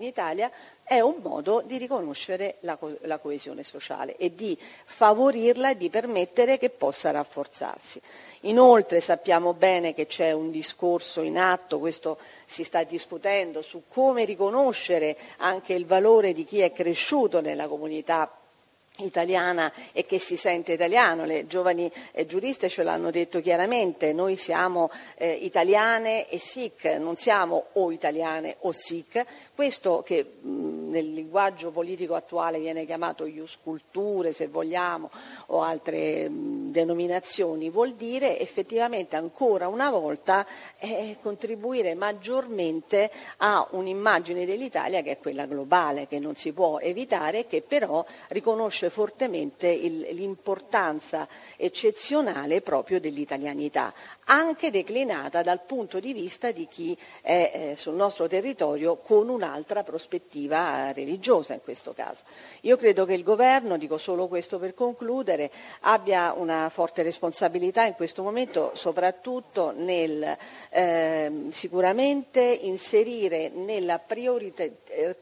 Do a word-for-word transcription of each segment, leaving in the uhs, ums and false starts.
in Italia è un modo di riconoscere la, co- la coesione sociale e di favorirla e di permettere che possa rafforzarsi. Inoltre sappiamo bene che c'è un discorso in atto, questo si sta discutendo, su come riconoscere anche il valore di chi è cresciuto nella comunità italiana e che si sente italiano. Le giovani eh, giuriste ce l'hanno detto chiaramente: noi siamo eh, italiane e Sikh, non siamo o italiane o Sikh. Questo che mh, nel linguaggio politico attuale viene chiamato ius culture, se vogliamo, o altre mh, denominazioni, vuol dire effettivamente ancora una volta eh, contribuire maggiormente a un'immagine dell'Italia che è quella globale, che non si può evitare e che però riconosce fortemente il, l'importanza eccezionale proprio dell'italianità, anche declinata dal punto di vista di chi è eh, sul nostro territorio con un'altra prospettiva religiosa in questo caso. Io credo che il governo, dico solo questo per concludere, abbia una forte responsabilità in questo momento, soprattutto nel eh, sicuramente inserire nella priorita, eh,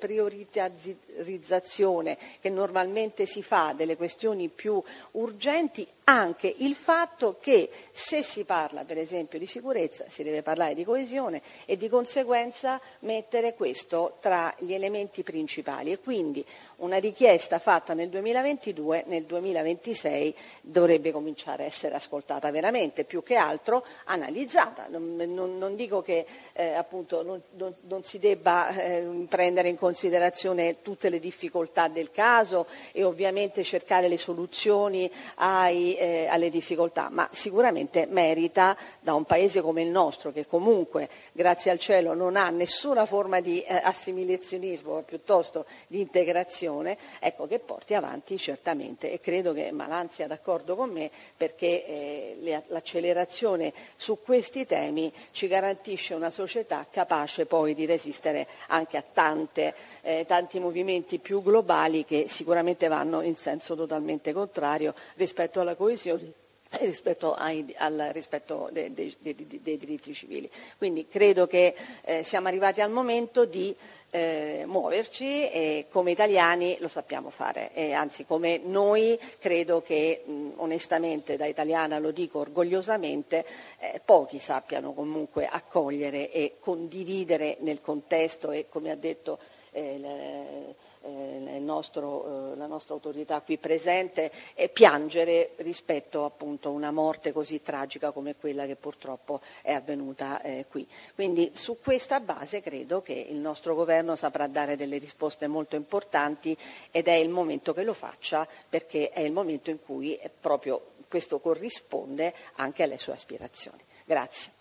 prioritizzazione che normalmente si fa delle questioni più urgenti anche il fatto che se si parla per esempio di sicurezza si deve parlare di coesione e di conseguenza mettere questo tra gli elementi principali, e quindi una richiesta fatta nel duemilaventidue, nel duemilaventisei dovrebbe cominciare a essere ascoltata veramente, più che altro analizzata. Non, non, non dico che eh, appunto non, non, non si debba eh, prendere in considerazione tutte le difficoltà del caso e ovviamente cercare le soluzioni ai, eh, alle difficoltà, ma sicuramente merita, da un paese come il nostro che comunque grazie al cielo non ha nessuna forma di eh, assimilazionismo, ma piuttosto di integrazione, ecco, che porti avanti certamente, e credo che Malan sia d'accordo con me, perché eh, le, l'accelerazione su questi temi ci garantisce una società capace poi di resistere anche a tante, eh, tanti movimenti più globali che sicuramente vanno in senso totalmente contrario rispetto alla coesione e rispetto, ai, al rispetto dei, dei, dei, dei diritti civili. Quindi credo che eh, siamo arrivati al momento di Eh, muoverci, e come italiani lo sappiamo fare, e anzi come noi credo che mh, onestamente, da italiana lo dico orgogliosamente, eh, pochi sappiano comunque accogliere e condividere nel contesto e, come ha detto eh, le, eh, il nostro, eh, la nostra autorità qui presente, e piangere rispetto appunto a una morte così tragica come quella che purtroppo è avvenuta eh, qui. Quindi su questa base credo che il nostro governo saprà dare delle risposte molto importanti, ed è il momento che lo faccia, perché è il momento in cui è proprio questo corrisponde anche alle sue aspirazioni. Grazie.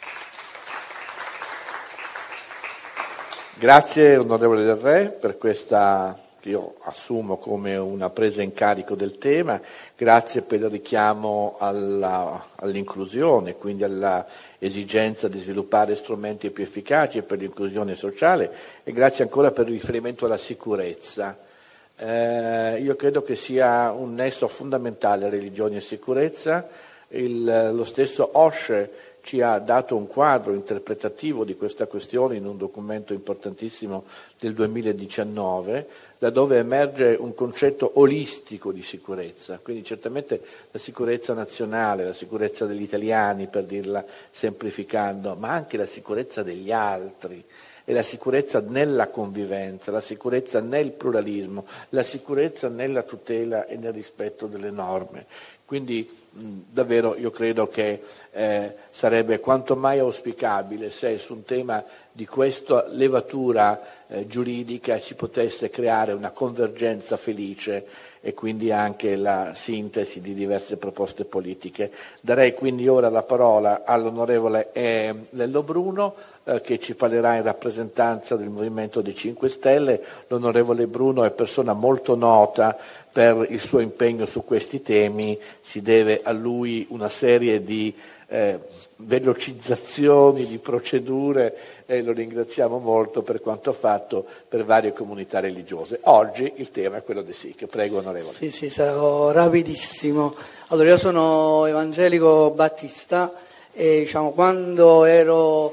Grazie onorevole Del Re per questa, che io assumo come una presa in carico del tema, grazie per il richiamo alla, all'inclusione, quindi alla esigenza di sviluppare strumenti più efficaci per l'inclusione sociale, e grazie ancora per il riferimento alla sicurezza. Eh, io credo che sia un nesso fondamentale religione e sicurezza. Il, lo stesso Osher ci ha dato un quadro interpretativo di questa questione in un documento importantissimo del duemiladiciannove, da dove emerge un concetto olistico di sicurezza, quindi certamente la sicurezza nazionale, la sicurezza degli italiani, per dirla semplificando, ma anche la sicurezza degli altri, e la sicurezza nella convivenza, la sicurezza nel pluralismo, la sicurezza nella tutela e nel rispetto delle norme. Quindi mh, davvero io credo che eh, sarebbe quanto mai auspicabile se su un tema di questa levatura eh, giuridica ci potesse creare una convergenza felice e quindi anche la sintesi di diverse proposte politiche. Darei quindi ora la parola all'onorevole eh, Lello Bruno, eh, che ci parlerà in rappresentanza del Movimento dei cinque Stelle. L'onorevole Bruno è persona molto nota per il suo impegno su questi temi, si deve a lui una serie di eh, velocizzazioni di procedure, e lo ringraziamo molto per quanto ha fatto per varie comunità religiose. Oggi il tema è quello dei Sikh. Prego, onorevole. Sì, sì, sarò rapidissimo. Allora, io sono evangelico battista e diciamo, quando ero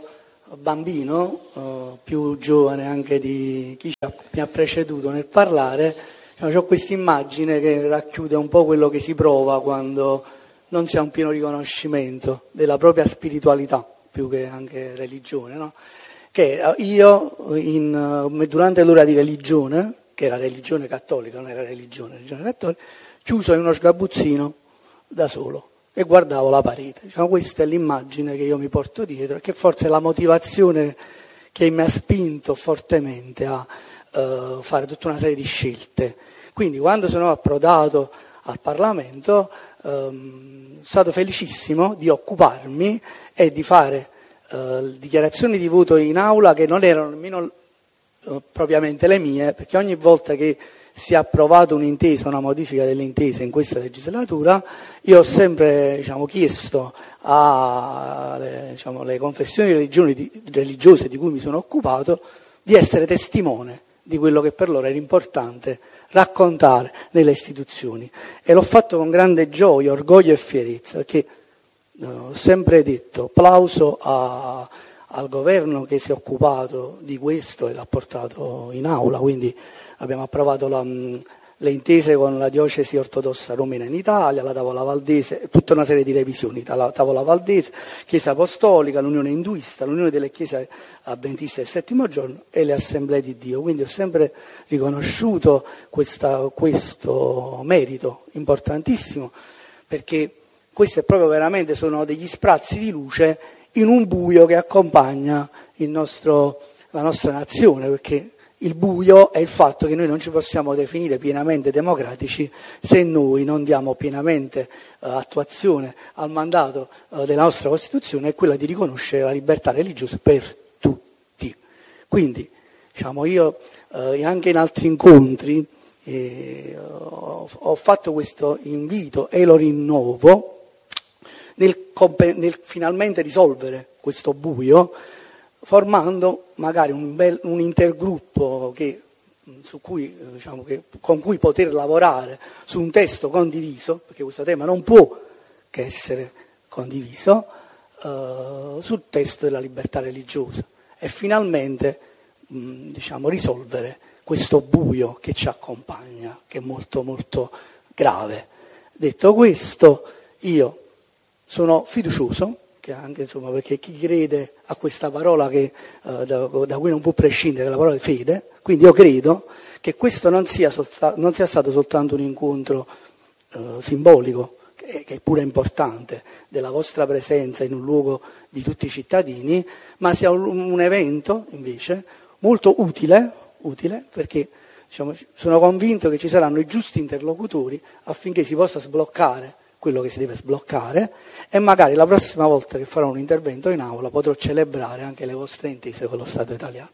bambino, eh, più giovane anche di chi mi ha preceduto nel parlare, diciamo, ho questa immagine che racchiude un po' quello che si prova quando non si ha un pieno riconoscimento della propria spiritualità, più che anche religione, no? Che io in, durante l'ora di religione, che era religione cattolica, non era religione, religione cattolica, chiuso in uno sgabuzzino da solo e guardavo la parete. Diciamo, questa è l'immagine che io mi porto dietro, che forse è la motivazione che mi ha spinto fortemente a uh, fare tutta una serie di scelte. Quindi quando sono approdato al Parlamento um, sono stato felicissimo di occuparmi e di fare uh, dichiarazioni di voto in aula che non erano nemmeno uh, propriamente le mie, perché ogni volta che si è approvato un'intesa, una modifica dell'intesa in questa legislatura, io ho sempre diciamo, chiesto alle diciamo, confessioni religiose di cui mi sono occupato di essere testimone di quello che per loro era importante raccontare nelle istituzioni. E l'ho fatto con grande gioia, orgoglio e fierezza, perché eh, ho sempre detto applauso a, al governo che si è occupato di questo e l'ha portato in aula, quindi abbiamo approvato la, le intese con la diocesi ortodossa romena in Italia, la Tavola Valdese, tutta una serie di revisioni, la Tavola Valdese, Chiesa Apostolica, l'Unione Induista, l'Unione delle Chiese Adventiste del Settimo Giorno e le Assemblee di Dio. Quindi ho sempre riconosciuto questa, questo merito importantissimo, perché questi proprio veramente sono degli sprazzi di luce in un buio che accompagna il nostro, la nostra nazione, perché il buio è il fatto che noi non ci possiamo definire pienamente democratici se noi non diamo pienamente eh, attuazione al mandato eh, della nostra Costituzione, è quella di riconoscere la libertà religiosa per tutti. Quindi, diciamo, io eh, anche in altri incontri eh, ho, ho fatto questo invito e lo rinnovo nel, nel finalmente risolvere questo buio, formando magari un, bel, un intergruppo che, su cui, diciamo, che, con cui poter lavorare su un testo condiviso, perché questo tema non può che essere condiviso, eh, sul testo della libertà religiosa e finalmente mh, diciamo, risolvere questo buio che ci accompagna, che è molto molto grave. Detto questo, io sono fiducioso, anche insomma perché chi crede a questa parola che, uh, da, da cui non può prescindere, la parola di fede, quindi io credo che questo non sia, solta, non sia stato soltanto un incontro uh, simbolico, che, che è pure importante, della vostra presenza in un luogo di tutti i cittadini, ma sia un, un evento invece molto utile, utile perché diciamo, sono convinto che ci saranno i giusti interlocutori affinché si possa sbloccare quello che si deve sbloccare e magari la prossima volta che farò un intervento in aula potrò celebrare anche le vostre intese con lo Stato italiano.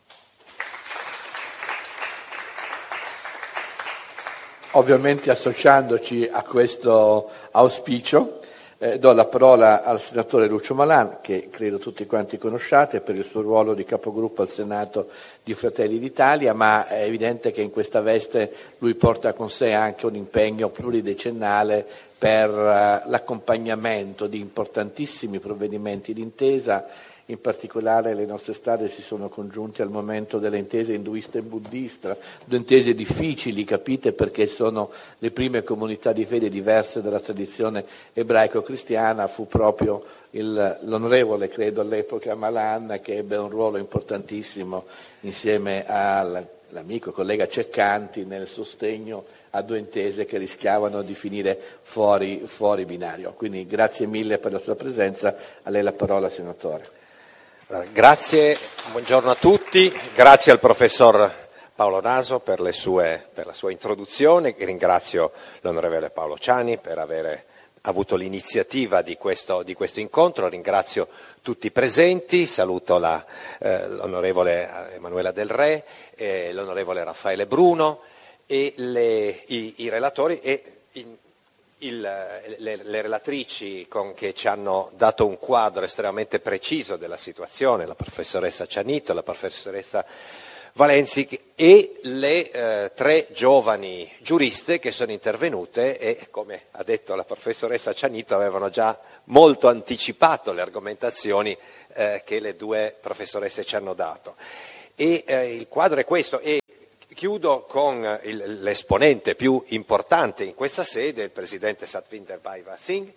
Ovviamente associandoci a questo auspicio eh, do la parola al senatore Lucio Malan, che credo tutti quanti conosciate per il suo ruolo di capogruppo al Senato di Fratelli d'Italia, ma è evidente che in questa veste lui porta con sé anche un impegno pluridecennale per l'accompagnamento di importantissimi provvedimenti d'intesa. In particolare le nostre strade si sono congiunte al momento delle intese induista e buddista, due intese difficili, capite, perché sono le prime comunità di fede diverse dalla tradizione ebraico-cristiana. Fu proprio il, l'onorevole, credo all'epoca, Malan, che ebbe un ruolo importantissimo insieme all'amico collega Ceccanti nel sostegno a due intese che rischiavano di finire fuori, fuori binario. Quindi grazie mille per la sua presenza. A lei la parola, senatore. Grazie, buongiorno a tutti, grazie al professor Paolo Naso per, le sue, per la sua introduzione, ringrazio l'onorevole Paolo Ciani per aver avuto l'iniziativa di questo, di questo incontro, ringrazio tutti i presenti, saluto la, eh, l'onorevole Emanuela Del Re, eh, l'onorevole Raffaele Bruno e le, i, i relatori e in, Il, le, le relatrici con che ci hanno dato un quadro estremamente preciso della situazione, la professoressa Cianito, la professoressa Valenzi e le eh, tre giovani giuriste che sono intervenute e, come ha detto la professoressa Cianito, avevano già molto anticipato le argomentazioni eh, che le due professoresse ci hanno dato. E eh, il quadro è questo, e chiudo con il, l'esponente più importante in questa sede, il presidente Satvinder Bhaiva Singh,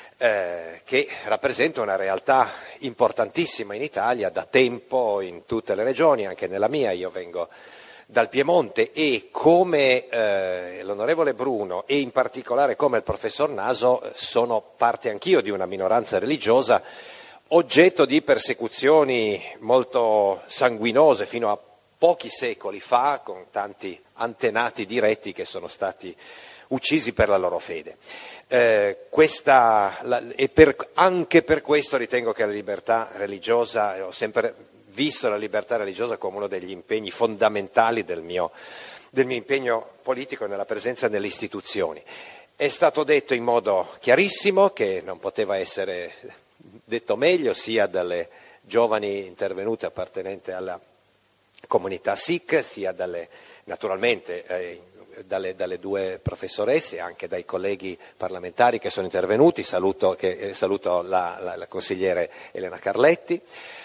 eh, che rappresenta una realtà importantissima in Italia da tempo in tutte le regioni, anche nella mia. Io vengo dal Piemonte e come eh, l'onorevole Bruno e in particolare come il professor Naso sono parte anch'io di una minoranza religiosa oggetto di persecuzioni molto sanguinose fino a pochi secoli fa, con tanti antenati diretti che sono stati uccisi per la loro fede. Eh, questa, la, e per, anche per questo ritengo che la libertà religiosa, ho sempre visto la libertà religiosa come uno degli impegni fondamentali del mio, del mio impegno politico nella presenza nelle istituzioni. È stato detto in modo chiarissimo, che non poteva essere detto meglio, sia dalle giovani intervenute appartenenti alla comunità Sikh, sia dalle, naturalmente eh, dalle, dalle due professoresse e anche dai colleghi parlamentari che sono intervenuti. Saluto, che, eh, saluto la, la, la consigliere Elena Carletti,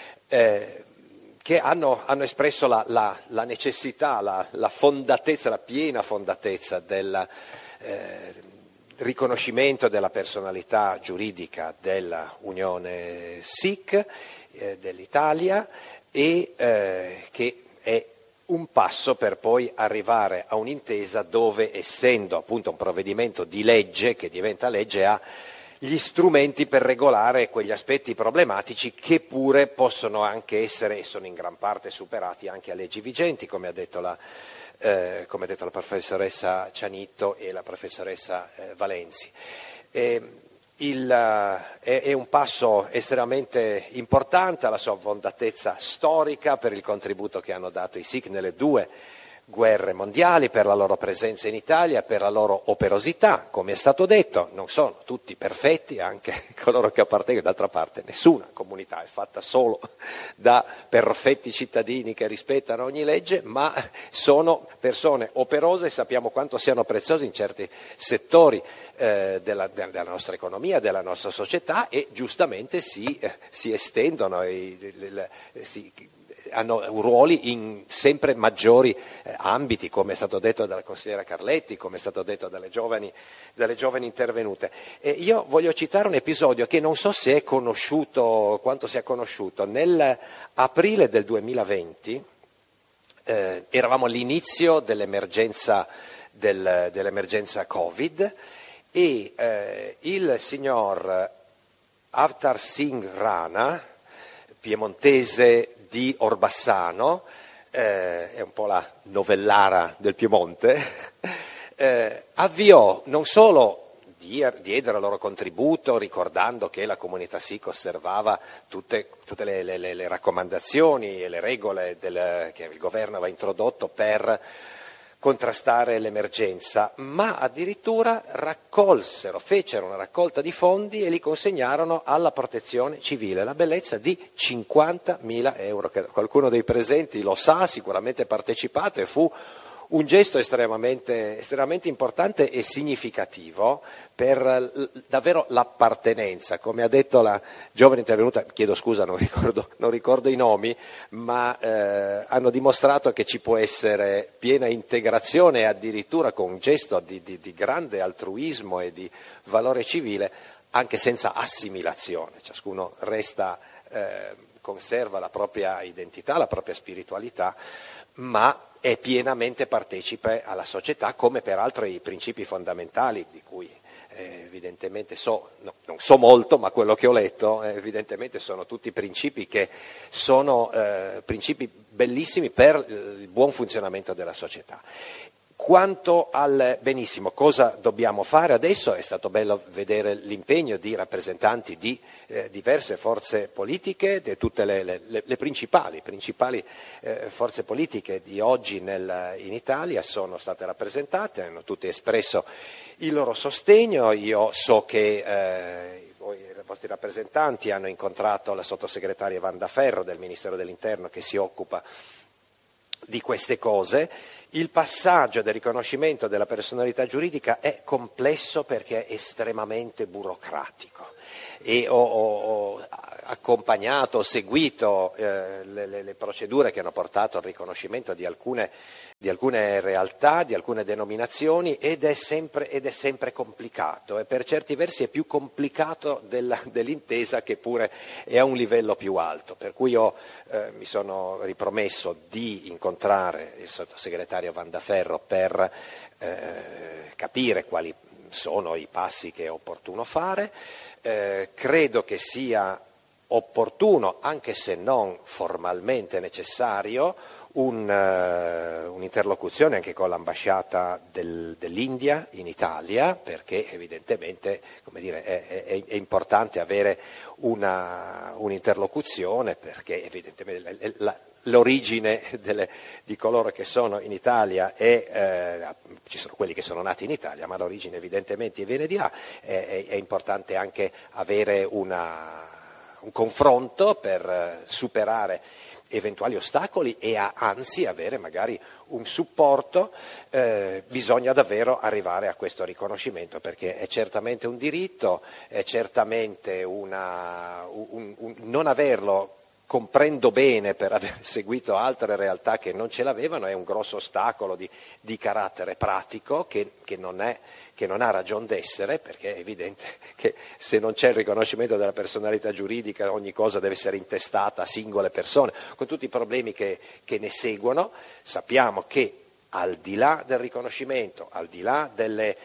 eh, che hanno, hanno espresso la, la, la necessità, la, la fondatezza, la piena fondatezza del eh, riconoscimento della personalità giuridica dell'Unione Sikh eh, dell'Italia, e eh, che è un passo per poi arrivare a un'intesa dove, essendo appunto un provvedimento di legge che diventa legge, ha gli strumenti per regolare quegli aspetti problematici che pure possono anche essere, e sono in gran parte superati anche a leggi vigenti, come ha detto la, eh, come ha detto la professoressa Cianitto e la professoressa eh, Valenzi. Eh, il, uh, è, è un passo estremamente importante, alla sua fondatezza storica, per il contributo che hanno dato i Sikh nelle due guerre mondiali, per la loro presenza in Italia, per la loro operosità. Come è stato detto, non sono tutti perfetti, anche coloro che appartengono. D'altra parte nessuna comunità è fatta solo da perfetti cittadini che rispettano ogni legge, ma sono persone operose e sappiamo quanto siano preziose in certi settori eh, della, della nostra economia, della nostra società, e giustamente si, eh, si estendono e le, si hanno ruoli in sempre maggiori eh, ambiti, come è stato detto dalla consigliera Carletti, come è stato detto dalle giovani, dalle giovani intervenute. E io voglio citare un episodio che non so se è conosciuto, quanto sia conosciuto. Nell'aprile del duemilaventi eh, eravamo all'inizio dell'emergenza, del, dell'emergenza Covid, e eh, il signor Avtar Singh Rana, piemontese di Orbassano, eh, è un po' la novellara del Piemonte, eh, avviò non solo diedero il loro contributo ricordando che la comunità Sikh osservava tutte, tutte le, le, le raccomandazioni e le regole del, che il governo aveva introdotto per contrastare l'emergenza, ma addirittura raccolsero, fecero una raccolta di fondi e li consegnarono alla protezione civile, la bellezza di cinquantamila euro, che qualcuno dei presenti lo sa, sicuramente ha partecipato, e fu un gesto estremamente, estremamente importante e significativo per davvero l'appartenenza. Come ha detto la giovane intervenuta, chiedo scusa, non ricordo, non ricordo i nomi, ma eh, hanno dimostrato che ci può essere piena integrazione, e addirittura con un gesto di, di, di grande altruismo e di valore civile, anche senza assimilazione. Ciascuno resta, eh, conserva la propria identità, la propria spiritualità, ma è pienamente partecipe alla società, come peraltro i principi fondamentali di cui eh, evidentemente so, no, non so molto, ma quello che ho letto eh, evidentemente sono tutti principi che sono eh, principi bellissimi per il buon funzionamento della società. Quanto al benissimo, cosa dobbiamo fare adesso? È stato bello vedere l'impegno di rappresentanti di eh, diverse forze politiche, di tutte le, le, le principali, principali eh, forze politiche di oggi nel, in Italia sono state rappresentate, hanno tutte espresso il loro sostegno. Io so che eh, voi, i vostri rappresentanti, hanno incontrato la sottosegretaria Wanda Ferro del Ministero dell'Interno, che si occupa di queste cose. Il passaggio del riconoscimento della personalità giuridica è complesso perché è estremamente burocratico, e ho, ho, ho accompagnato, ho seguito eh, le, le, le procedure che hanno portato al riconoscimento di alcune, di alcune realtà, di alcune denominazioni, ed è sempre, ed è sempre complicato, e per certi versi è più complicato della, dell'intesa, che pure è a un livello più alto, per cui io eh, mi sono ripromesso di incontrare il sottosegretario Vandaferro per eh, capire quali sono i passi che è opportuno fare. Eh, credo che sia opportuno, anche se non formalmente necessario, un, uh, un'interlocuzione anche con l'ambasciata del, dell'India in Italia, perché evidentemente, come dire, è, è, è importante avere una, un'interlocuzione, perché evidentemente la, l'origine delle, di coloro che sono in Italia è, eh, ci sono quelli che sono nati in Italia, ma l'origine evidentemente viene di là, è, è, è importante anche avere una, un confronto per superare eventuali ostacoli e a, anzi avere magari un supporto. Eh, bisogna davvero arrivare a questo riconoscimento, perché è certamente un diritto, è certamente una, un, un, non averlo, comprendo bene per aver seguito altre realtà che non ce l'avevano, è un grosso ostacolo di, di carattere pratico che, che non è che non ha ragion d'essere, perché è evidente che se non c'è il riconoscimento della personalità giuridica ogni cosa deve essere intestata a singole persone, con tutti i problemi che, che ne seguono. Sappiamo che al di là del riconoscimento, al di là delle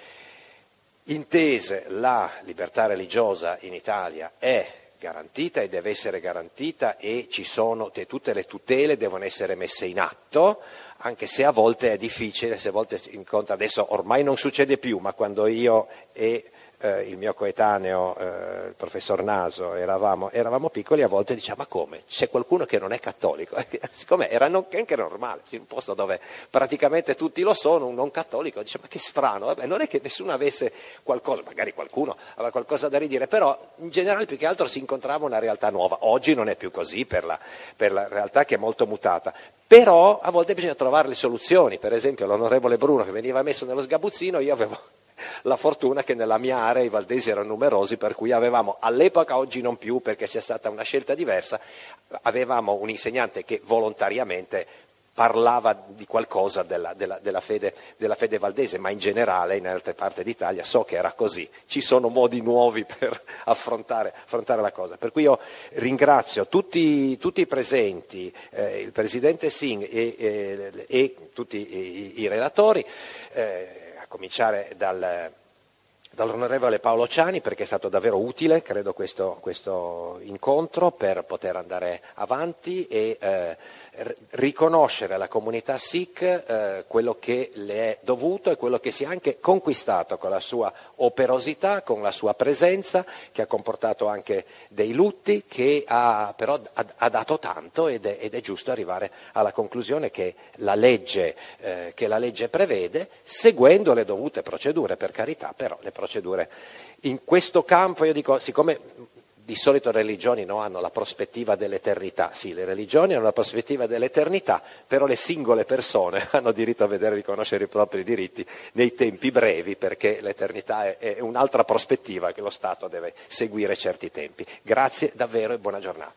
intese, la libertà religiosa in Italia è garantita e deve essere garantita, e ci sono e tutte le tutele devono essere messe in atto, anche se a volte è difficile, se a volte si incontra, adesso ormai non succede più, ma quando io e eh, il mio coetaneo, eh, il professor Naso, eravamo, eravamo piccoli, a volte diciamo: ma come? C'è qualcuno che non è cattolico? Siccome era non, anche normale, in un posto dove praticamente tutti lo sono, un non cattolico dice: ma che strano, vabbè, non è che nessuno avesse qualcosa, magari qualcuno aveva qualcosa da ridire, però in generale più che altro si incontrava una realtà nuova. Oggi non è più così, per la, per la realtà che è molto mutata. Però a volte bisogna trovare le soluzioni. Per esempio l'onorevole Bruno, che veniva messo nello sgabuzzino, io avevo la fortuna che nella mia area i valdesi erano numerosi, per cui avevamo all'epoca, oggi non più perché c'è stata una scelta diversa, avevamo un insegnante che volontariamente parlava di qualcosa della, della, della, fede, della fede valdese, ma in generale in altre parti d'Italia so che era così. Ci sono modi nuovi per affrontare, affrontare la cosa. Per cui io ringrazio tutti, tutti i presenti, eh, il Presidente Singh e, e, e tutti i, i relatori, eh, a cominciare dal... dall'onorevole Paolo Ciani, perché è stato davvero utile, credo, questo, questo incontro per poter andare avanti e eh, riconoscere alla comunità Sikh eh, quello che le è dovuto e quello che si è anche conquistato con la sua operosità, con la sua presenza, che ha comportato anche dei lutti, che ha però ha, ha dato tanto, ed è, ed è giusto arrivare alla conclusione che la legge, eh, che la legge prevede, seguendo le dovute procedure, per carità, però le procedure in questo campo, io dico, siccome di solito le religioni no, hanno la prospettiva dell'eternità, sì, le religioni hanno la prospettiva dell'eternità, però le singole persone hanno diritto a vedere e riconoscere i propri diritti nei tempi brevi, perché l'eternità è, è un'altra prospettiva che lo Stato deve seguire certi tempi. Grazie davvero e buona giornata.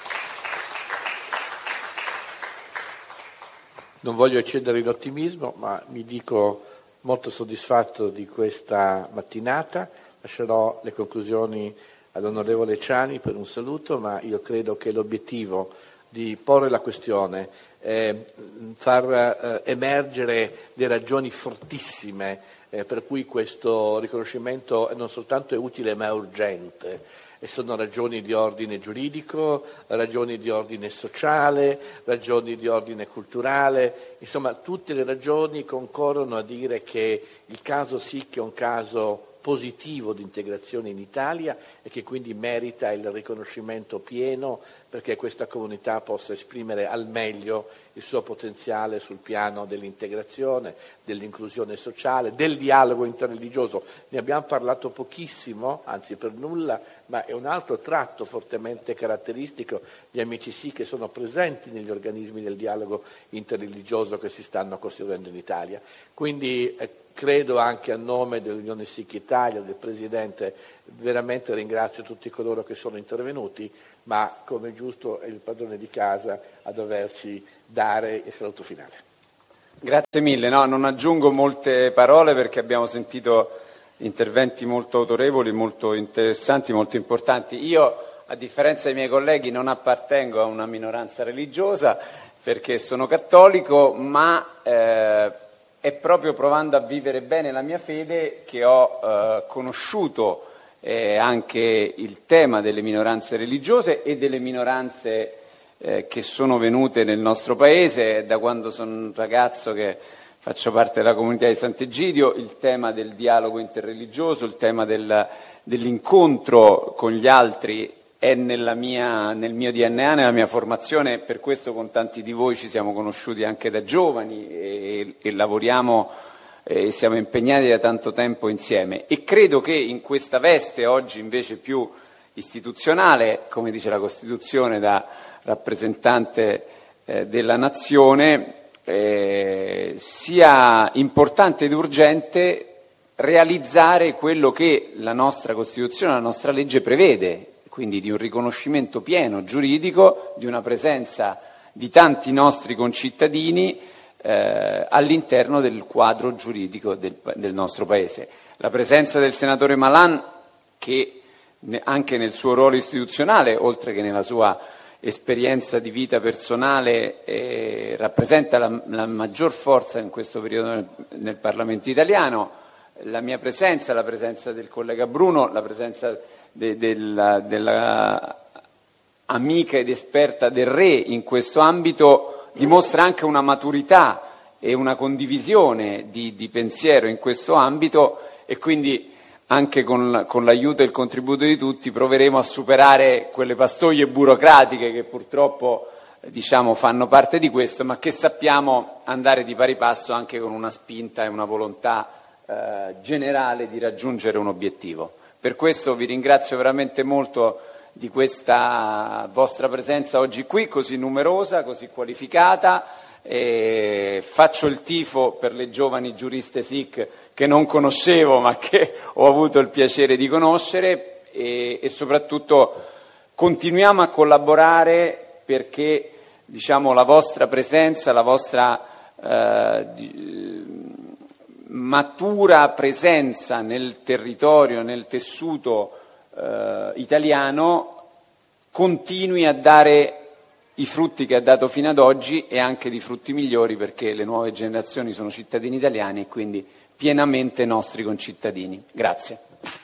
Non voglio eccedere in ottimismo, ma mi dico molto soddisfatto di questa mattinata. Lascerò le conclusioni all'onorevole Ciani per un saluto, ma io credo che l'obiettivo di porre la questione, eh, far eh, emergere le ragioni fortissime eh, per cui questo riconoscimento non soltanto è utile ma è urgente, e sono ragioni di ordine giuridico, ragioni di ordine sociale, ragioni di ordine culturale, insomma tutte le ragioni concorrono a dire che il caso Sikh è un caso positivo di integrazione in Italia e che quindi merita il riconoscimento pieno perché questa comunità possa esprimere al meglio il suo potenziale sul piano dell'integrazione, dell'inclusione sociale, del dialogo interreligioso. Ne abbiamo parlato pochissimo, anzi per nulla, ma è un altro tratto fortemente caratteristico di Amici Sikh che sono presenti negli organismi del dialogo interreligioso che si stanno costruendo in Italia. Quindi eh, credo anche a nome dell'Unione Sikh Italia, del Presidente, veramente ringrazio tutti coloro che sono intervenuti, ma come giusto è il padrone di casa a doverci dare il saluto finale. Grazie mille, no, non aggiungo molte parole perché abbiamo sentito interventi molto autorevoli, molto interessanti, molto importanti. Io, a differenza dei miei colleghi, non appartengo a una minoranza religiosa perché sono cattolico, ma eh, è proprio provando a vivere bene la mia fede che ho eh, conosciuto eh, anche il tema delle minoranze religiose e delle minoranze eh, che sono venute nel nostro paese. Da quando sono un ragazzo che faccio parte della comunità di Sant'Egidio, il tema del dialogo interreligioso, il tema del, dell'incontro con gli altri è nella mia, nel mio D N A, nella mia formazione, per questo con tanti di voi ci siamo conosciuti anche da giovani e, e lavoriamo e siamo impegnati da tanto tempo insieme. E credo che in questa veste oggi invece più istituzionale, come dice la Costituzione, da rappresentante eh, della nazione, eh, sia importante ed urgente realizzare quello che la nostra Costituzione, la nostra legge prevede, quindi di un riconoscimento pieno giuridico, di una presenza di tanti nostri concittadini eh, all'interno del quadro giuridico del, del nostro Paese. La presenza del senatore Malan, che anche nel suo ruolo istituzionale, oltre che nella sua esperienza di vita personale, eh, rappresenta la, la maggior forza in questo periodo nel, nel Parlamento italiano, la mia presenza, la presenza del collega Bruno, la presenza de, della, della amica ed esperta del Re in questo ambito dimostra anche una maturità e una condivisione di, di pensiero in questo ambito, e quindi anche con, con l'aiuto e il contributo di tutti proveremo a superare quelle pastoie burocratiche che purtroppo diciamo fanno parte di questo, ma che sappiamo andare di pari passo anche con una spinta e una volontà eh, generale di raggiungere un obiettivo. Per questo vi ringrazio veramente molto di questa vostra presenza oggi qui, così numerosa, così qualificata. E faccio il tifo per le giovani giuriste Sikh che non conoscevo ma che ho avuto il piacere di conoscere, e, e soprattutto continuiamo a collaborare perché diciamo, la vostra presenza, la vostra eh, di, matura presenza nel territorio, nel tessuto eh, italiano continui a dare i frutti che ha dato fino ad oggi e anche di frutti migliori, perché le nuove generazioni sono cittadini italiani e quindi pienamente nostri concittadini. Grazie.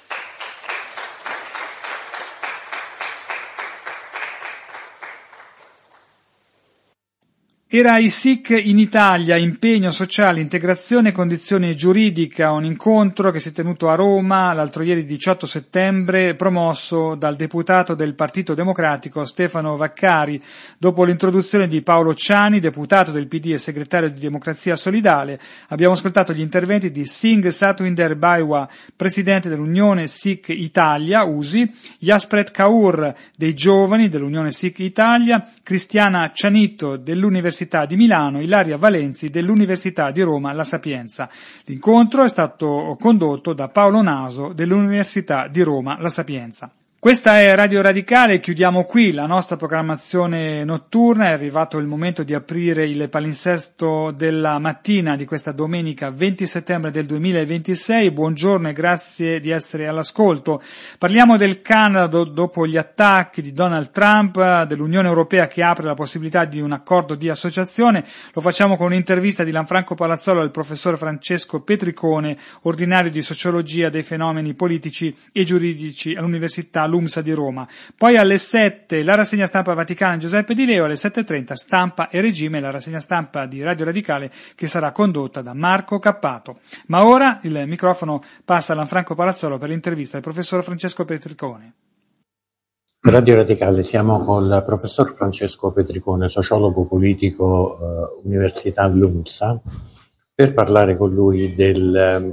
Era i Sikh in Italia, impegno sociale, integrazione e condizione giuridica, un incontro che si è tenuto a Roma l'altro ieri diciotto settembre, promosso dal deputato del Partito Democratico Stefano Vaccari, dopo l'introduzione di Paolo Ciani, deputato del P D e segretario di Democrazia Solidale. Abbiamo ascoltato gli interventi di Singh Satwinder Baiwa, presidente dell'Unione Sikh Italia, U S I, Yaspret Kaur dei Giovani dell'Unione Sikh Italia, Cristiana Cianitto dell'Università di Milano, Ilaria Valenzi dell'Università di Roma La Sapienza. L'incontro è stato condotto da Paolo Naso dell'Università di Roma La Sapienza. Questa è Radio Radicale, chiudiamo qui la nostra programmazione notturna, è arrivato il momento di aprire il palinsesto della mattina di questa domenica venti settembre del duemilaventisei. Buongiorno e grazie di essere all'ascolto. Parliamo del Canada do- dopo gli attacchi di Donald Trump, dell'Unione Europea che apre la possibilità di un accordo di associazione. Lo facciamo con un'intervista di Lanfranco Palazzolo al professor Francesco Petricone, ordinario di sociologia dei fenomeni politici e giuridici all'Università l'UMSA di Roma. Poi alle sette la rassegna stampa Vaticana Giuseppe Di Leo, alle sette e trenta Stampa e Regime, la rassegna stampa di Radio Radicale che sarà condotta da Marco Cappato. Ma ora il microfono passa a Lanfranco Palazzolo per l'intervista del professor Francesco Petricone. Radio Radicale, siamo con il professor Francesco Petricone, sociologo politico, eh, Università LUMSA, per parlare con lui del,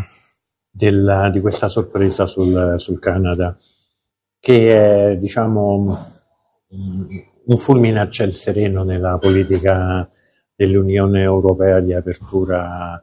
del, di questa sorpresa sul, sul Canada, che è, diciamo, un fulmine a ciel sereno nella politica dell'Unione Europea di apertura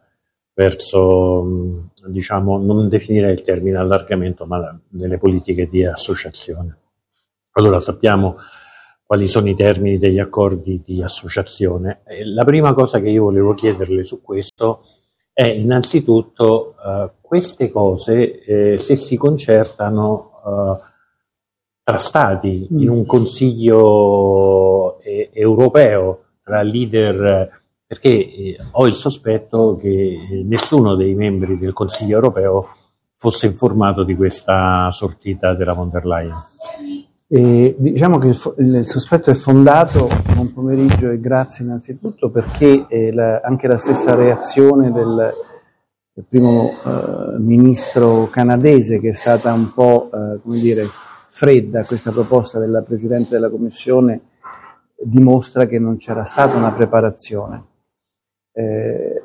verso, diciamo, non definire il termine allargamento, ma delle politiche di associazione. Allora, sappiamo quali sono i termini degli accordi di associazione. La prima cosa che io volevo chiederle su questo è innanzitutto eh, queste cose eh, se si concertano eh, tra stati in un consiglio eh, europeo tra leader, perché eh, ho il sospetto che eh, nessuno dei membri del Consiglio europeo fosse informato di questa sortita della von der Leyen. E diciamo che il, il sospetto è fondato. Buon pomeriggio e grazie innanzitutto, perché eh, la, anche la stessa reazione del, del primo eh, ministro canadese, che è stata un po' eh, come dire fredda a questa proposta della Presidente della Commissione, dimostra che non c'era stata una preparazione. Eh,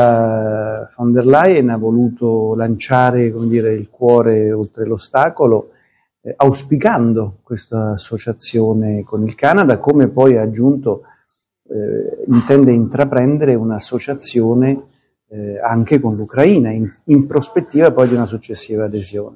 la von der Leyen ha voluto lanciare, come dire, il cuore oltre l'ostacolo, Eh, auspicando questa associazione con il Canada, come poi ha aggiunto eh, intende intraprendere un'associazione eh, anche con l'Ucraina, in, in prospettiva poi di una successiva adesione.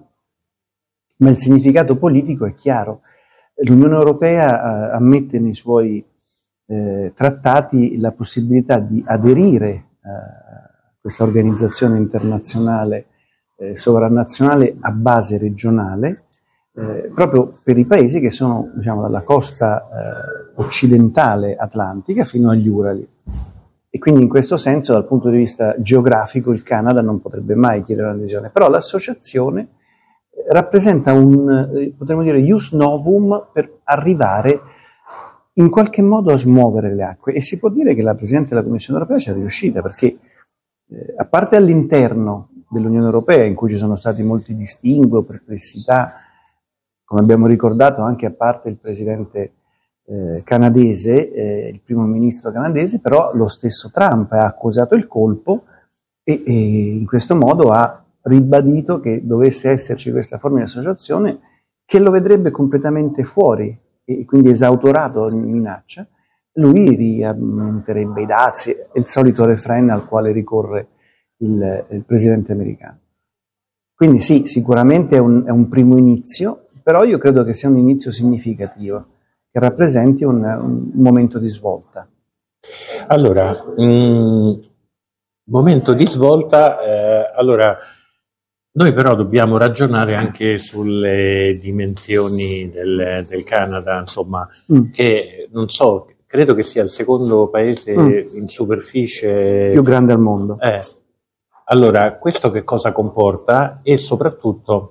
Ma il significato politico è chiaro. L'Unione Europea eh, ammette nei suoi eh, trattati la possibilità di aderire a questa organizzazione internazionale eh, sovranazionale a base regionale, Eh, proprio per i paesi che sono, diciamo, dalla costa eh, occidentale atlantica fino agli Urali. E quindi in questo senso, dal punto di vista geografico, il Canada non potrebbe mai chiedere un'adesione. Però l'associazione eh, rappresenta un, eh, potremmo dire, ius novum per arrivare in qualche modo a smuovere le acque. E si può dire che la Presidente della Commissione Europea ci è riuscita, perché eh, a parte all'interno dell'Unione Europea, in cui ci sono stati molti distinguo, perplessità, come abbiamo ricordato anche a parte il presidente eh, canadese, eh, il primo ministro canadese, però lo stesso Trump ha accusato il colpo e, e in questo modo ha ribadito che dovesse esserci questa forma di associazione, che lo vedrebbe completamente fuori e quindi esautorato ogni minaccia, lui riaumenterebbe i dazi, è il solito refrain al quale ricorre il, il presidente americano. Quindi sì, sicuramente è un, è un primo inizio, però io credo che sia un inizio significativo, che rappresenti un, un momento di svolta. Allora, mh, momento di svolta, eh, allora, noi però dobbiamo ragionare anche sulle dimensioni del, del Canada, insomma, mm. che non so, credo che sia il secondo paese mm. in superficie più grande al mondo. Eh, allora, questo che cosa comporta? E soprattutto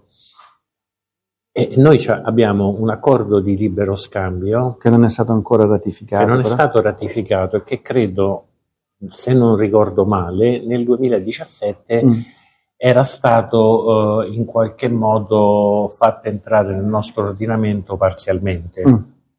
E noi abbiamo un accordo di libero scambio che non è stato ancora ratificato. Che non però. è stato ratificato e che credo, se non ricordo male, nel duemiladiciassette mm. era stato uh, in qualche modo fatto entrare nel nostro ordinamento parzialmente. Mm.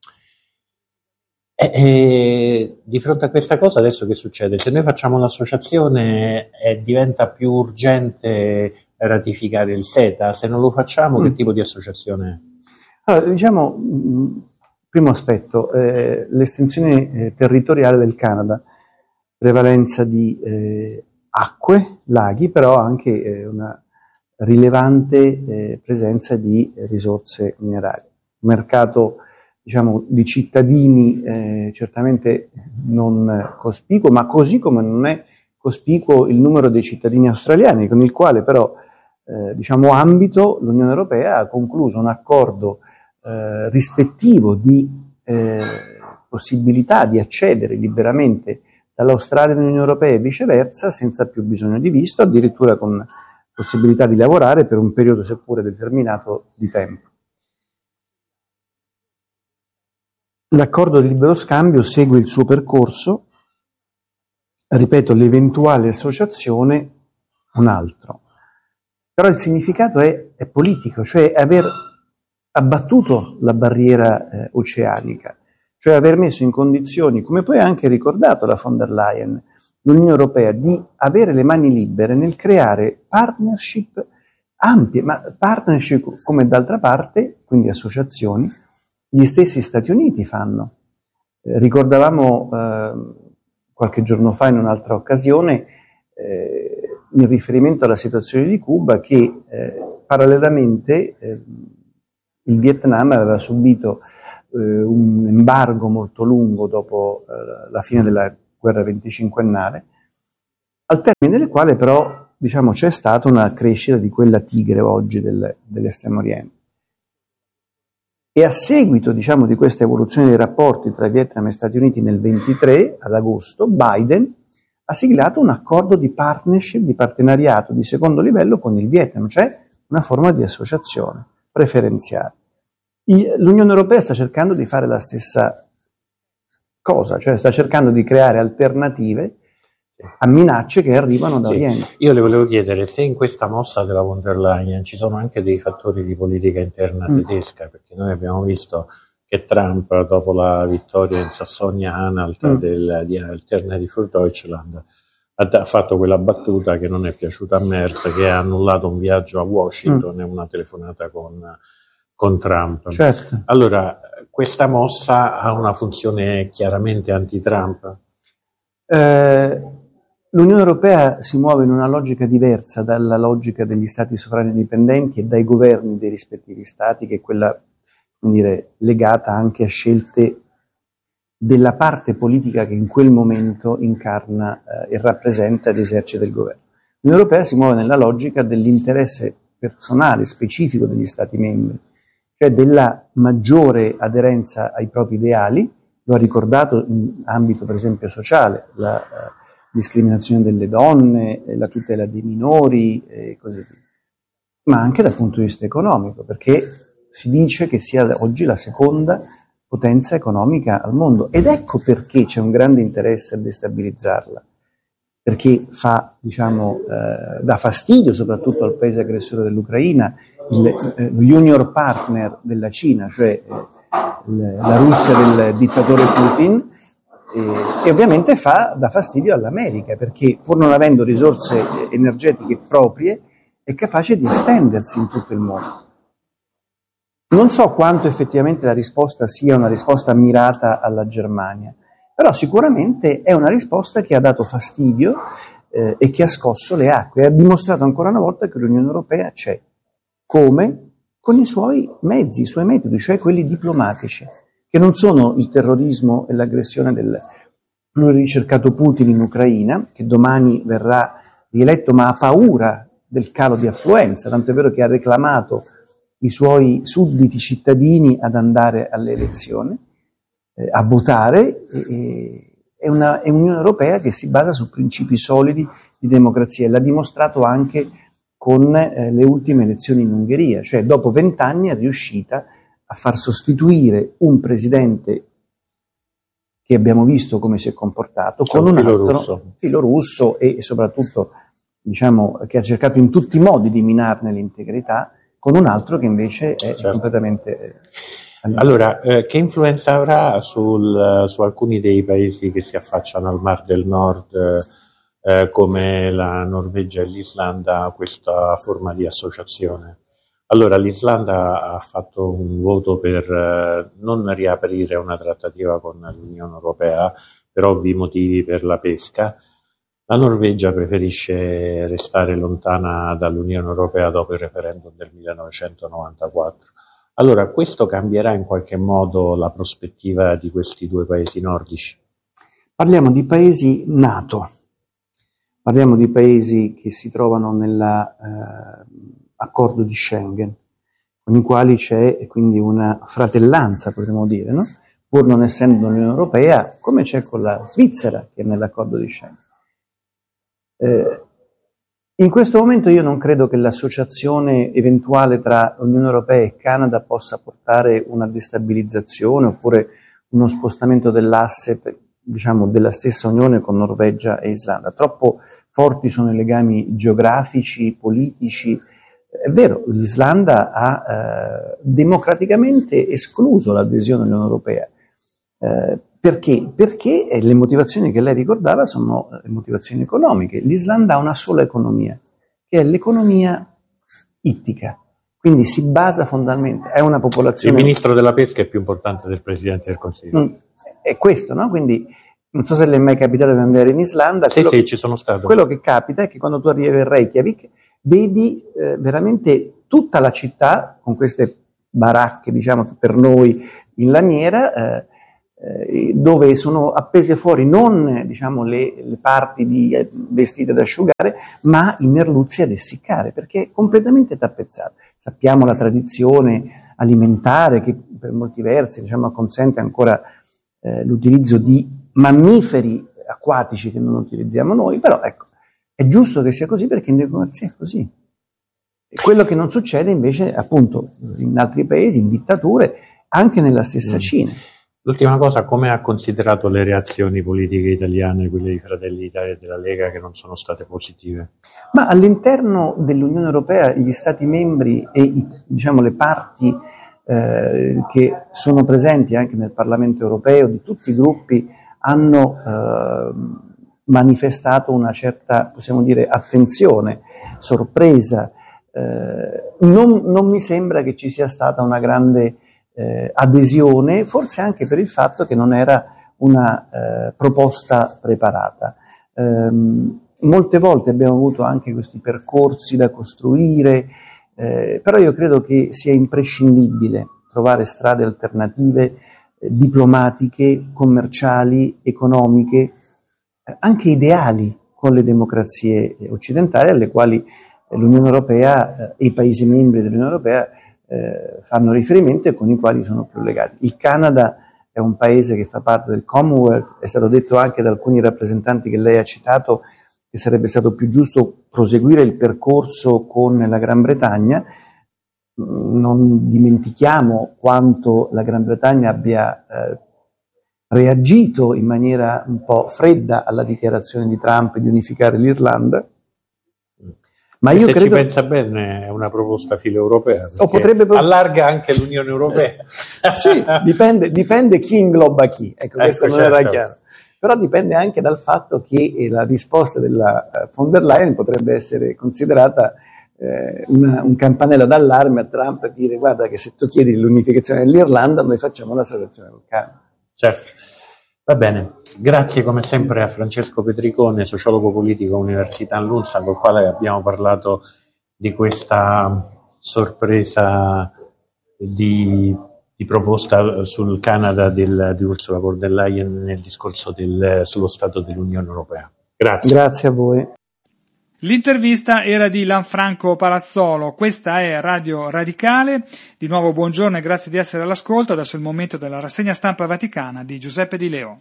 E, e di fronte a questa cosa adesso che succede? Se noi facciamo l'associazione eh, diventa più urgente ratificare il SETA, se non lo facciamo mm. che tipo di associazione è? Allora, diciamo, primo aspetto, eh, l'estensione eh, territoriale del Canada, prevalenza di eh, acque, laghi, però anche eh, una rilevante eh, presenza di eh, risorse minerarie. Mercato, diciamo, di cittadini eh, certamente non cospicuo, ma così come non è cospicuo il numero dei cittadini australiani, con il quale però Eh, diciamo ambito l'Unione Europea ha concluso un accordo eh, rispettivo di eh, possibilità di accedere liberamente dall'Australia all'Unione Europea e viceversa senza più bisogno di visto, addirittura con possibilità di lavorare per un periodo seppure determinato di tempo. L'accordo di libero scambio segue il suo percorso, ripeto, l'eventuale associazione un altro. Però il significato è, è politico, cioè aver abbattuto la barriera eh, oceanica, cioè aver messo in condizioni, come poi ha anche ricordato la von der Leyen, l'Unione Europea, di avere le mani libere nel creare partnership ampie, ma partnership come d'altra parte, quindi associazioni, gli stessi Stati Uniti fanno. Eh, ricordavamo eh, qualche giorno fa in un'altra occasione, eh, in riferimento alla situazione di Cuba, che eh, parallelamente eh, il Vietnam aveva subito eh, un embargo molto lungo dopo eh, la fine della guerra venticinquennale, al termine del quale però, diciamo, c'è stata una crescita di quella tigre oggi del, dell'estremo oriente. E a seguito, diciamo, di questa evoluzione dei rapporti tra Vietnam e Stati Uniti nel ventitré, ad agosto, Biden ha siglato un accordo di partnership, di partenariato di secondo livello con il Vietnam, cioè una forma di associazione preferenziale. L'Unione Europea sta cercando di fare la stessa cosa, cioè sta cercando di creare alternative a minacce che arrivano da sì. Oriente. Io le volevo chiedere se in questa mossa della von der Leyen ci sono anche dei fattori di politica interna mm. tedesca, perché noi abbiamo visto che Trump, dopo la vittoria in Sassonia-Anhalt mm. del, di Alternative für Deutschland, ha fatto quella battuta che non è piaciuta a Merz, che ha annullato un viaggio a Washington mm. e una telefonata con, con Trump. Certo. Allora, questa mossa ha una funzione chiaramente anti-Trump? Eh, L'Unione Europea si muove in una logica diversa dalla logica degli stati sovrani indipendenti e dai governi dei rispettivi stati, che è quella, come dire, legata anche a scelte della parte politica che in quel momento incarna eh, e rappresenta ed esercita il governo. L'Unione Europea si muove nella logica dell'interesse personale, specifico degli stati membri, cioè della maggiore aderenza ai propri ideali. Lo ha ricordato in ambito per esempio sociale, la eh, discriminazione delle donne, eh, la tutela dei minori e così via, ma anche dal punto di vista economico, perché si dice che sia oggi la seconda potenza economica al mondo, ed ecco perché c'è un grande interesse a destabilizzarla, perché fa, diciamo, eh, dà fastidio soprattutto al paese aggressore dell'Ucraina, il eh, junior partner della Cina, cioè eh, la Russia del dittatore Putin, eh, e ovviamente fa da fastidio all'America, perché pur non avendo risorse energetiche proprie è capace di estendersi in tutto il mondo. Non so quanto effettivamente la risposta sia una risposta mirata alla Germania, però sicuramente è una risposta che ha dato fastidio eh, e che ha scosso le acque, e ha dimostrato ancora una volta che l'Unione Europea c'è. Come? Con i suoi mezzi, i suoi metodi, cioè quelli diplomatici, che non sono il terrorismo e l'aggressione del pluriricercato Putin in Ucraina, che domani verrà rieletto ma ha paura del calo di affluenza, tanto è vero che ha reclamato i suoi sudditi cittadini ad andare alle elezioni, eh, a votare. E, è, una, è un'Unione Europea che si basa su principi solidi di democrazia, e l'ha dimostrato anche con eh, le ultime elezioni in Ungheria, cioè dopo vent'anni è riuscita a far sostituire un presidente che abbiamo visto come si è comportato con un altro russo. filo russo e, e soprattutto, diciamo, che ha cercato in tutti i modi di minarne l'integrità, con un altro che invece è certo. completamente... Eh, allora, eh, che influenza avrà sul, su alcuni dei paesi che si affacciano al Mar del Nord, eh, come la Norvegia e l'Islanda, questa forma di associazione? Allora, l'Islanda ha fatto un voto per eh, non riaprire una trattativa con l'Unione Europea per ovvi motivi per la pesca. La Norvegia preferisce restare lontana dall'Unione Europea dopo il referendum del millenovecentonovantaquattro. Allora, questo cambierà in qualche modo la prospettiva di questi due paesi nordici? Parliamo di paesi NATO, parliamo di paesi che si trovano nell'accordo eh, di Schengen, con i quali c'è quindi una fratellanza, potremmo dire, no? Pur non essendo nell'Unione Europea, come c'è con la Svizzera che è nell'accordo di Schengen. Eh, in questo momento io non credo che l'associazione eventuale tra Unione Europea e Canada possa portare una destabilizzazione oppure uno spostamento dell'asse, diciamo, della stessa Unione con Norvegia e Islanda. Troppo forti sono i legami geografici, politici, È vero, l'Islanda ha eh, democraticamente escluso l'adesione all'Unione Europea. Eh, perché? Perché le motivazioni che lei ricordava sono le motivazioni economiche. L'Islanda ha una sola economia, che è l'economia ittica. Quindi si basa fondamentalmente, è una popolazione... Il ministro della pesca è più importante del Presidente del Consiglio. Mm, è questo, no? Quindi non so se le è mai capitato di andare in Islanda. Sì, sì, che, ci sono stato. Quello che capita è che quando tu arrivi a Reykjavik vedi eh, veramente tutta la città, con queste baracche, diciamo, per noi in lamiera, eh, eh, dove sono appese fuori non diciamo, le, le parti di eh, vestite da asciugare, ma i merluzzi ad essiccare, perché è completamente tappezzata. Sappiamo la tradizione alimentare che per molti versi diciamo, consente ancora eh, l'utilizzo di mammiferi acquatici che non utilizziamo noi, però ecco, è giusto che sia così perché in democrazia è così. E quello che non succede invece appunto in altri paesi, in dittature, anche nella stessa mm. Cina. L'ultima cosa, come ha considerato le reazioni politiche italiane, quelle di Fratelli d'Italia e della Lega, che non sono state positive? Ma all'interno dell'Unione Europea gli Stati membri e i, diciamo, le parti eh, che sono presenti anche nel Parlamento europeo, di tutti i gruppi, hanno eh, manifestato una certa, possiamo dire, attenzione, sorpresa. Eh, non, non mi sembra che ci sia stata una grande eh, adesione, forse anche per il fatto che non era una eh, proposta preparata. Eh, molte volte abbiamo avuto anche questi percorsi da costruire, eh, però io credo che sia imprescindibile trovare strade alternative, eh, diplomatiche, commerciali, economiche, eh, anche ideali con le democrazie occidentali alle quali l'Unione Europea e eh, i Paesi membri dell'Unione Europea eh, fanno riferimento e con i quali sono più legati. Il Canada è un paese che fa parte del Commonwealth, è stato detto anche da alcuni rappresentanti che lei ha citato che sarebbe stato più giusto proseguire il percorso con la Gran Bretagna. Non dimentichiamo quanto la Gran Bretagna abbia eh, reagito in maniera un po' fredda alla dichiarazione di Trump di unificare l'Irlanda. Ma io se credo... ci pensa bene è una proposta filo-europea, o potrebbe... allarga anche l'Unione Europea. Sì, dipende, dipende chi ingloba chi, ecco, questo ecco, non certo. Era chiaro. Però dipende anche dal fatto che la risposta della von der Leyen potrebbe essere considerata eh, una, un campanello d'allarme a Trump per dire guarda che se tu chiedi l'unificazione dell'Irlanda noi facciamo la soluzione del Canada. Certo. Va bene, grazie come sempre a Francesco Petricone, sociologo politico Università Lunza, con il quale abbiamo parlato di questa sorpresa di, di proposta sul Canada del, di Ursula von der Leyen nel discorso del, sullo Stato dell'Unione Europea. Grazie. Grazie a voi. L'intervista era di Lanfranco Palazzolo, questa è Radio Radicale, di nuovo buongiorno e grazie di essere all'ascolto, adesso è il momento della rassegna stampa vaticana di Giuseppe Di Leo.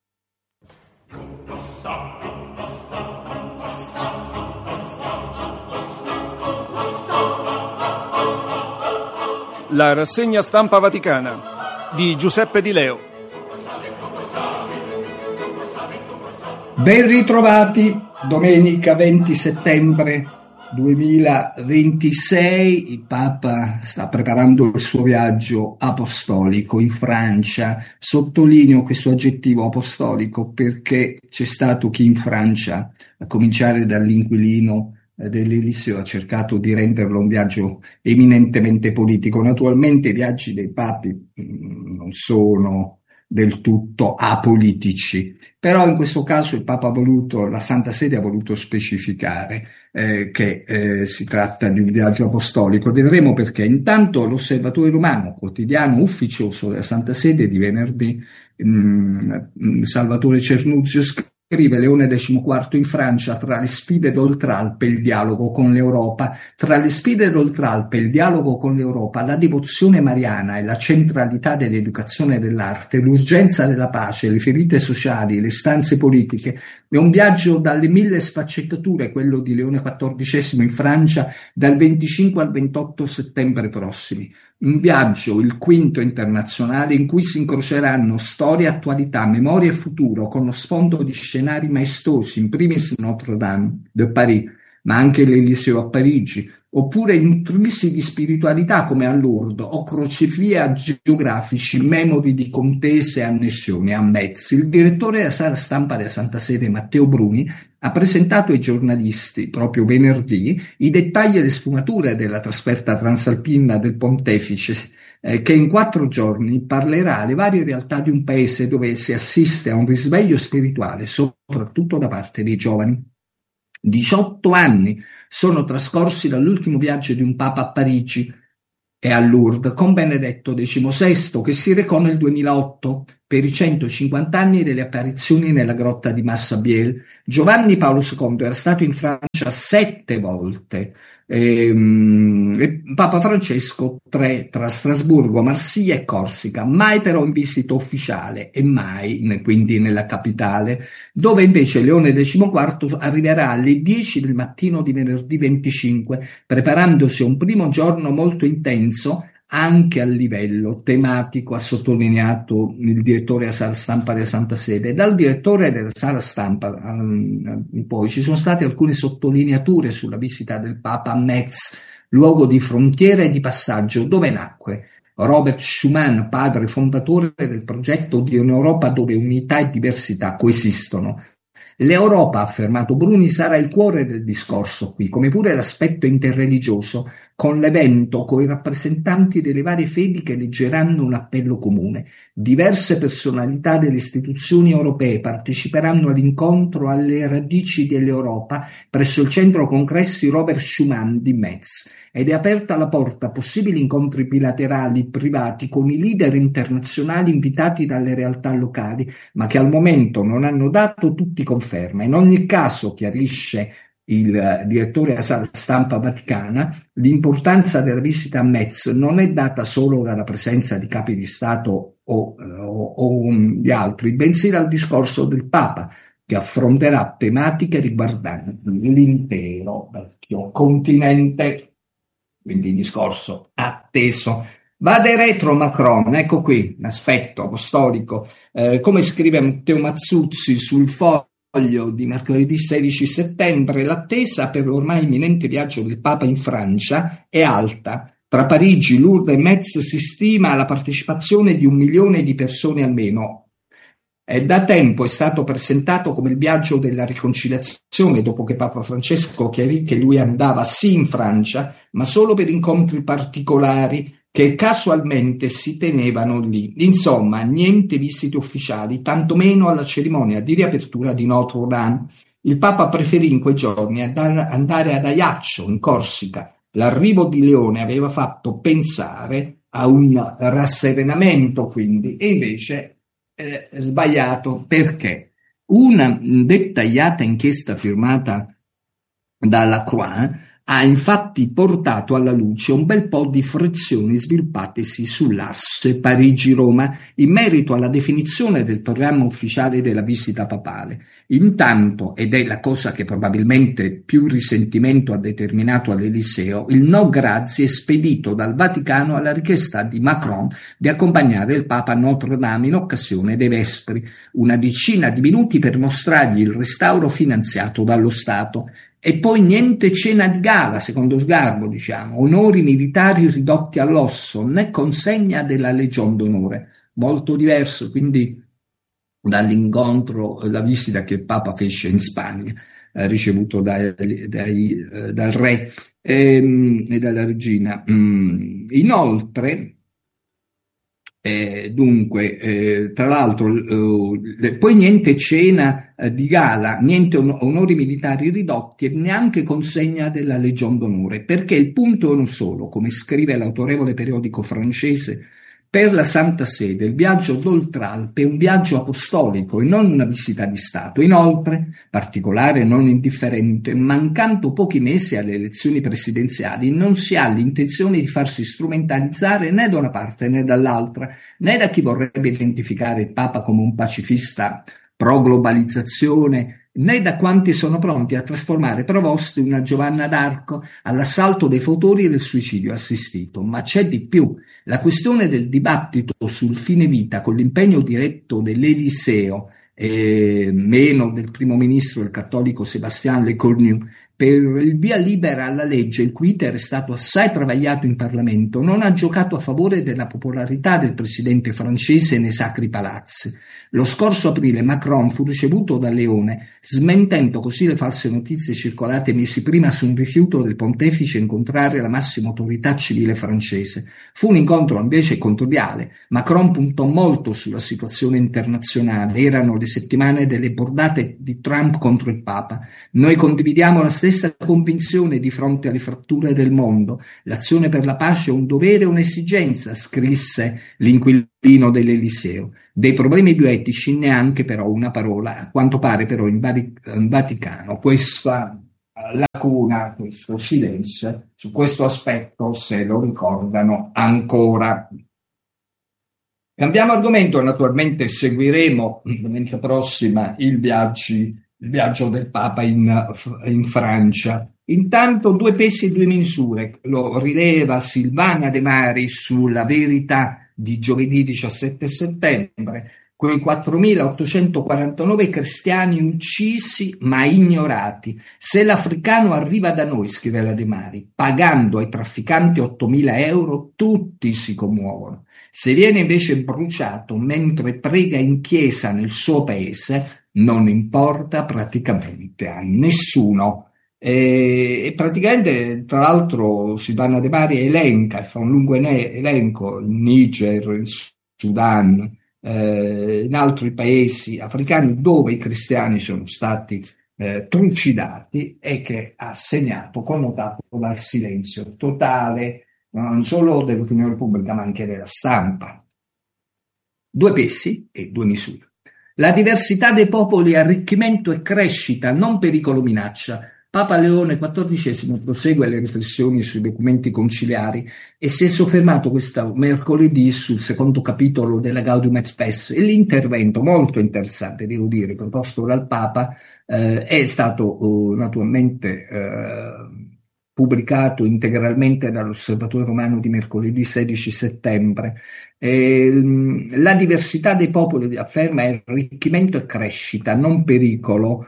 La rassegna stampa vaticana di Giuseppe Di Leo. Ben ritrovati. Domenica venti settembre duemilaventisei il Papa sta preparando il suo viaggio apostolico in Francia. Sottolineo questo aggettivo apostolico perché c'è stato chi in Francia, a cominciare dall'inquilino dell'Eliseo, ha cercato di renderlo un viaggio eminentemente politico. Naturalmente i viaggi dei papi mh, non sono del tutto apolitici, però in questo caso il Papa ha voluto, la Santa Sede ha voluto specificare eh, che eh, si tratta di un viaggio apostolico. Vedremo perché. Intanto l'Osservatore Romano, quotidiano ufficioso della Santa Sede di venerdì, mh, Salvatore Cernuzio scrive: Leone decimoquarto in Francia, tra le sfide d'Oltralpe il dialogo con l'Europa. Tra le sfide d'Oltralpe il dialogo con l'Europa, la devozione mariana e la centralità dell'educazione e dell'arte, l'urgenza della pace, le ferite sociali, le istanze politiche. È un viaggio dalle mille sfaccettature, quello di Leone quattordicesimo in Francia, dal venticinque al ventotto settembre prossimi. Un viaggio, il quinto internazionale, in cui si incroceranno storia, attualità, memoria e futuro, con lo sfondo di scenari maestosi, in primis Notre-Dame de Paris, ma anche l'Eliseo a Parigi, oppure intrusi di spiritualità come a Lourdes, o crocevia geografici, memori di contese e annessioni a Metz. Il direttore della sala stampa della Santa Sede, Matteo Bruni, ha presentato ai giornalisti, proprio venerdì, i dettagli e le sfumature della trasferta transalpina del pontefice, eh, che in quattro giorni parlerà alle varie realtà di un paese dove si assiste a un risveglio spirituale, soprattutto da parte dei giovani. diciotto anni sono trascorsi dall'ultimo viaggio di un Papa a Parigi e a Lourdes con Benedetto diciannovesimo, che si recò nel duemilaotto per i centocinquanta anni delle apparizioni nella grotta di Massabielle. Giovanni Paolo secondo era stato in Francia sette volte, ehm, e Papa Francesco tre, tra Strasburgo, Marsiglia e Corsica, mai però in visita ufficiale e mai quindi nella capitale, dove invece Leone decimoquarto arriverà alle dieci del mattino di venerdì venticinque, preparandosi a un primo giorno molto intenso anche a livello tematico, ha sottolineato il direttore della sala stampa della Santa Sede. Dal direttore della sala stampa um, poi ci sono state alcune sottolineature sulla visita del Papa a Metz, luogo di frontiera e di passaggio dove nacque Robert Schuman, padre fondatore del progetto di un'Europa dove unità e diversità coesistono. L'Europa, ha affermato Bruni, sarà il cuore del discorso qui, come pure l'aspetto interreligioso, con l'evento, con i rappresentanti delle varie fedi che leggeranno un appello comune. Diverse personalità delle istituzioni europee parteciperanno all'incontro alle radici dell'Europa presso il centro congressi Robert Schuman di Metz, ed è aperta la porta a possibili incontri bilaterali privati con i leader internazionali invitati dalle realtà locali, ma che al momento non hanno dato tutti conferma. In ogni caso, chiarisce il direttore della sala stampa vaticana, l'importanza della visita a Metz non è data solo dalla presenza di capi di Stato o, o, o di altri, bensì dal discorso del Papa, che affronterà tematiche riguardanti l'intero vecchio continente. Quindi discorso atteso. Vade retro Macron, ecco qui, aspetto apostolico, eh, come scrive Matteo Mazzuzzi sul foglio di mercoledì sedici settembre, l'attesa per l'ormai imminente viaggio del Papa in Francia è alta. Tra Parigi, Lourdes e Metz si stima la partecipazione di un milione di persone almeno. E da tempo è stato presentato come il viaggio della riconciliazione, dopo che Papa Francesco chiarì che lui andava sì in Francia, ma solo per incontri particolari che casualmente si tenevano lì. Insomma, niente visite ufficiali, tantomeno alla cerimonia di riapertura di Notre Dame. Il Papa preferì in quei giorni andare ad Ajaccio, in Corsica. L'arrivo di Leone aveva fatto pensare a un rasserenamento, quindi, e invece eh, sbagliato. Perché? Una dettagliata inchiesta firmata dalla Croix ha infatti portato alla luce un bel po' di frizioni sviluppatesi sull'asse Parigi-Roma in merito alla definizione del programma ufficiale della visita papale. Intanto, ed è la cosa che probabilmente più risentimento ha determinato all'Eliseo, il no grazie spedito dal Vaticano alla richiesta di Macron di accompagnare il Papa a Notre Dame in occasione dei Vespri, una decina di minuti per mostrargli il restauro finanziato dallo Stato. E poi niente cena di gala, secondo Sgarbo, diciamo, onori militari ridotti all'osso, né consegna della Legion d'Onore. Molto diverso, quindi, dall'incontro, la visita che il Papa fece in Spagna, eh, ricevuto dai, dai, eh, dal re ehm, e dalla regina. Mm. Inoltre, Eh, dunque, eh, tra l'altro, eh, poi niente cena eh, di gala, niente on- onori militari ridotti e neanche consegna della Legion d'Onore, perché il punto è uno solo, come scrive l'autorevole periodico francese. Per la Santa Sede il viaggio d'Oltralpe è un viaggio apostolico e non una visita di Stato. Inoltre, particolare e non indifferente, mancando pochi mesi alle elezioni presidenziali, non si ha l'intenzione di farsi strumentalizzare né da una parte né dall'altra, né da chi vorrebbe identificare il Papa come un pacifista pro-globalizzazione, né da quanti sono pronti a trasformare Provost in una Giovanna d'Arco all'assalto dei fautori e del suicidio assistito. Ma c'è di più. La questione del dibattito sul fine vita con l'impegno diretto dell'Eliseo, eh, meno del primo ministro, il cattolico Sébastien Lecornu, per il via libera alla legge, il cui iter è stato assai travagliato in Parlamento, non ha giocato a favore della popolarità del presidente francese nei sacri palazzi. Lo scorso aprile Macron fu ricevuto da Leone, smentendo così le false notizie circolate mesi prima su un rifiuto del pontefice a incontrare la massima autorità civile francese. Fu un incontro invece controviale. Macron puntò molto sulla situazione internazionale. Erano le settimane delle bordate di Trump contro il Papa. Noi condividiamo la stessa convinzione di fronte alle fratture del mondo. L'azione per la pace è un dovere e un'esigenza, scrisse l'inquilino dell'Eliseo. Dei problemi bioetici neanche però una parola, a quanto pare però in, Vati- in Vaticano questa lacuna, questo silenzio su questo aspetto se lo ricordano ancora. Cambiamo argomento, naturalmente seguiremo la domenica prossima il, viaggi, il viaggio del Papa in, in Francia. Intanto due pesi e due misure, lo rileva Silvana De Mari sulla Verità di giovedì diciassette settembre, quei quattromilaottocentoquarantanove cristiani uccisi ma ignorati. Se l'africano arriva da noi, scrive la De Mari, pagando ai trafficanti ottomila euro, tutti si commuovono. Se viene invece bruciato mentre prega in chiesa nel suo paese, non importa praticamente a nessuno. E, e praticamente, tra l'altro, Silvana De Mari elenca, fa un lungo elenco, in Niger, in Sudan, eh, in altri paesi africani dove i cristiani sono stati eh, trucidati e che ha segnato, connotato dal silenzio totale, non solo dell'opinione pubblica ma anche della stampa. Due pesi e due misure. La diversità dei popoli è arricchimento e crescita, non pericolo minaccia. Papa Leone quattordicesimo prosegue le riflessioni sui documenti conciliari e si è soffermato questo mercoledì sul secondo capitolo della Gaudium et Spes, e l'intervento molto interessante, devo dire, proposto dal Papa eh, è stato uh, naturalmente eh, pubblicato integralmente dall'Osservatore Romano di mercoledì sedici settembre. E, la diversità dei popoli, afferma, è arricchimento e crescita, non pericolo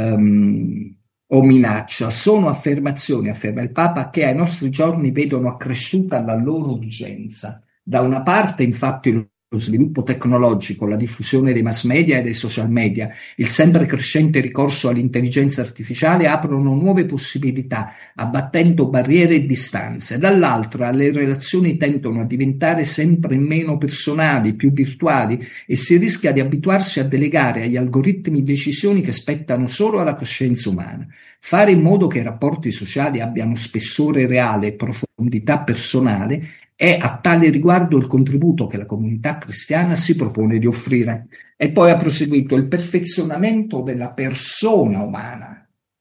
um, o minaccia. Sono affermazioni, afferma il Papa, che ai nostri giorni vedono accresciuta la loro urgenza. Da una parte, infatti, lo sviluppo tecnologico, la diffusione dei mass media e dei social media, il sempre crescente ricorso all'intelligenza artificiale aprono nuove possibilità, abbattendo barriere e distanze. Dall'altra, le relazioni tendono a diventare sempre meno personali, più virtuali, e si rischia di abituarsi a delegare agli algoritmi decisioni che spettano solo alla coscienza umana. Fare in modo che i rapporti sociali abbiano spessore reale e profondità personale è a tale riguardo il contributo che la comunità cristiana si propone di offrire. E poi ha proseguito: il perfezionamento della persona umana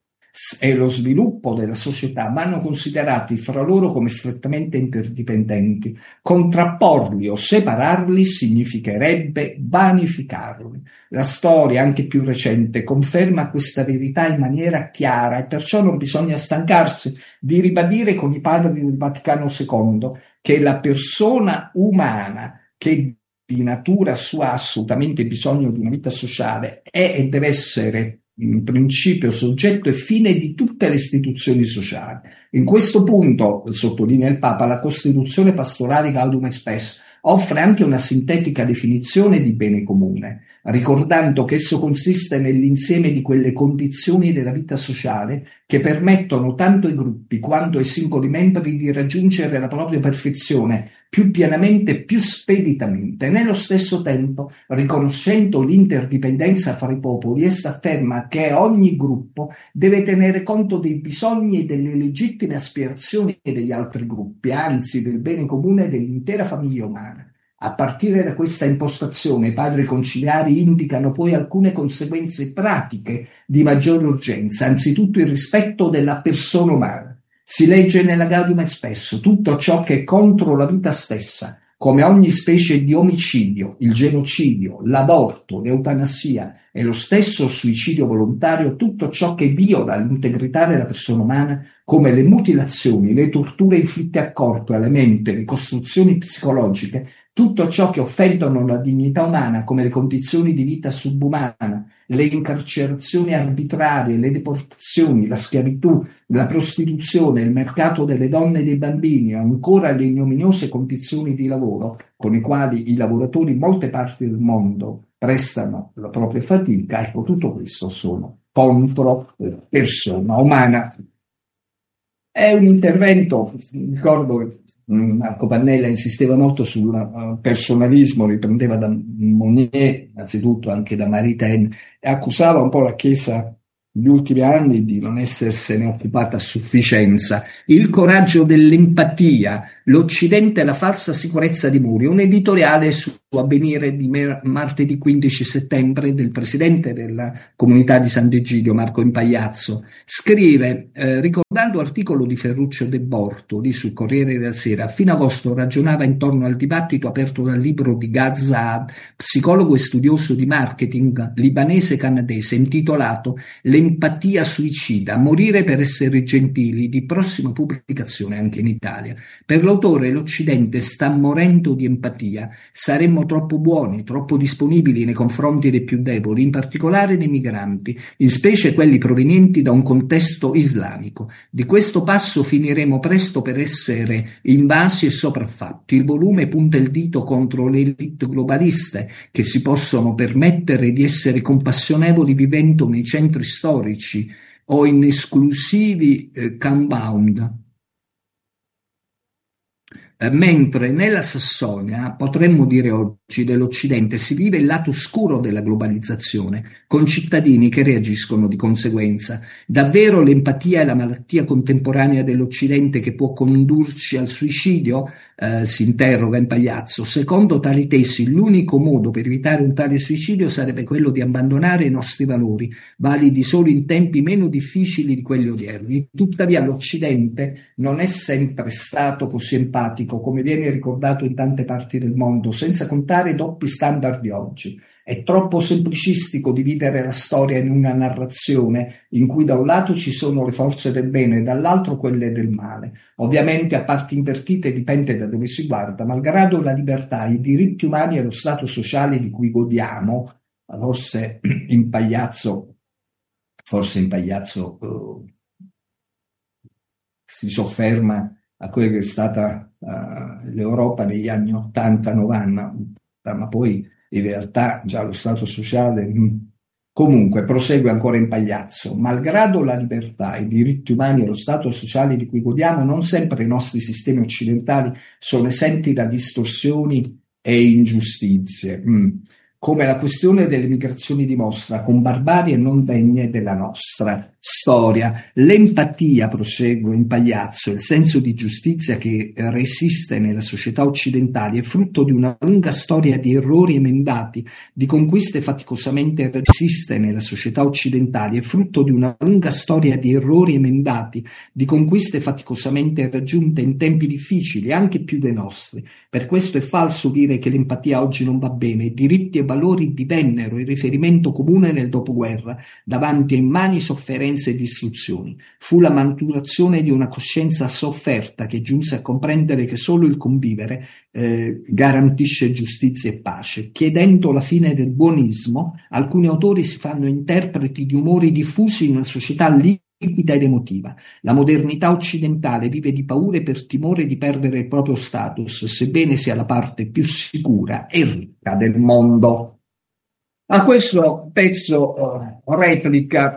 e lo sviluppo della società vanno considerati fra loro come strettamente interdipendenti. Contrapporli o separarli significherebbe vanificarli. La storia, anche più recente, conferma questa verità in maniera chiara e perciò non bisogna stancarsi di ribadire con i padri del Vaticano secondo che la persona umana, che di natura sua ha assolutamente bisogno di una vita sociale, è e deve essere in principio soggetto e fine di tutte le istituzioni sociali. In questo punto, sottolinea il Papa, la Costituzione pastorale Gaudium et Spes offre anche una sintetica definizione di bene comune, ricordando che esso consiste nell'insieme di quelle condizioni della vita sociale che permettono tanto ai gruppi quanto ai singoli membri di raggiungere la propria perfezione più pienamente e più speditamente. Nello stesso tempo, riconoscendo l'interdipendenza fra i popoli, essa afferma che ogni gruppo deve tenere conto dei bisogni e delle legittime aspirazioni degli altri gruppi, anzi del bene comune dell'intera famiglia umana. A partire da questa impostazione, i padri conciliari indicano poi alcune conseguenze pratiche di maggiore urgenza, anzitutto il rispetto della persona umana. Si legge nella Gaudium et Spes: tutto ciò che è contro la vita stessa, come ogni specie di omicidio, il genocidio, l'aborto, l'eutanasia e lo stesso suicidio volontario, tutto ciò che viola l'integrità della persona umana, come le mutilazioni, le torture inflitte a corpo e alla mente, le costruzioni psicologiche, tutto ciò che offendono la dignità umana, come le condizioni di vita subumana, le incarcerazioni arbitrarie, le deportazioni, la schiavitù, la prostituzione, il mercato delle donne e dei bambini, ancora le ignominiose condizioni di lavoro con i quali i lavoratori in molte parti del mondo prestano la propria fatica, ecco, tutto questo sono contro la persona umana. È un intervento, ricordo che Marco Pannella insisteva molto sul personalismo, riprendeva da Monnier, innanzitutto anche da Maritain, e accusava un po' la Chiesa negli ultimi anni di non essersene occupata a sufficienza. Il coraggio dell'empatia, l'Occidente e la falsa sicurezza di Muri, un editoriale su Avvenire di martedì quindici settembre del presidente della comunità di Sant'Egidio, Marco Impagliazzo. Scrive, eh, ricordando l'articolo di Ferruccio De Bortoli sul Corriere della Sera, fino a agosto ragionava intorno al dibattito aperto dal libro di Gazzad, psicologo e studioso di marketing libanese-canadese, intitolato L'empatia suicida, morire per essere gentili, di prossima pubblicazione anche in Italia. Per l'autore l'Occidente sta morendo di empatia, saremmo troppo buoni, troppo disponibili nei confronti dei più deboli, in particolare dei migranti, in specie quelli provenienti da un contesto islamico. Di questo passo finiremo presto per essere invasi e sopraffatti. Il volume punta il dito contro le elite globaliste che si possono permettere di essere compassionevoli vivendo nei centri storici o in esclusivi eh, compound. Mentre nella Sassonia, potremmo dire oggi, dell'Occidente si vive il lato oscuro della globalizzazione, con cittadini che reagiscono di conseguenza. Davvero l'empatia è la malattia contemporanea dell'Occidente che può condurci al suicidio? Eh, si interroga Impagliazzo. Secondo tali tesi, l'unico modo per evitare un tale suicidio sarebbe quello di abbandonare i nostri valori, validi solo in tempi meno difficili di quelli odierni. Tuttavia l'Occidente non è sempre stato così empatico come viene ricordato in tante parti del mondo, senza contare i doppi standard di oggi. È troppo semplicistico dividere la storia in una narrazione in cui da un lato ci sono le forze del bene e dall'altro quelle del male. Ovviamente a parti invertite dipende da dove si guarda, malgrado la libertà, i diritti umani e lo stato sociale di cui godiamo, forse Impagliazzo, forse Impagliazzo eh, si sofferma a quella che è stata uh, l'Europa negli anni ottanta novanta, ma poi in realtà già lo Stato sociale mh. Comunque prosegue ancora Impagliazzo. Malgrado la libertà, i diritti umani e lo Stato sociale di cui godiamo, non sempre i nostri sistemi occidentali sono esenti da distorsioni e ingiustizie. Mh. Come la questione delle migrazioni dimostra, con barbarie non degne della nostra storia. L'empatia, prosegue Impagliazzo, il senso di giustizia che resiste nella società occidentale è frutto di una lunga storia di errori emendati, di conquiste faticosamente resiste nella società occidentale è frutto di una lunga storia di errori emendati, di conquiste faticosamente raggiunte in tempi difficili, anche più dei nostri. Per questo è falso dire che l'empatia oggi non va bene. I diritti e valori divennero il riferimento comune nel dopoguerra davanti a immani sofferenze e distruzioni. Fu la maturazione di una coscienza sofferta che giunse a comprendere che solo il convivere eh, garantisce giustizia e pace. Chiedendo la fine del buonismo, alcuni autori si fanno interpreti di umori diffusi in una società liquida ed emotiva. La modernità occidentale vive di paure per timore di perdere il proprio status, sebbene sia la parte più sicura e ricca del mondo. A questo pezzo uh, replica